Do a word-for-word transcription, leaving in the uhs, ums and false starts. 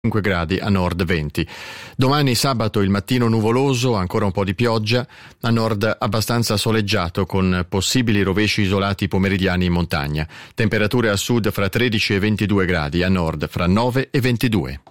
cinque gradi, a nord venti. Domani sabato il mattino nuvoloso, ancora un po' di pioggia, a nord abbastanza soleggiato con possibili rovesci isolati pomeridiani in montagna. Temperature a sud fra tredici e ventidue gradi, a nord fra nove e ventidue.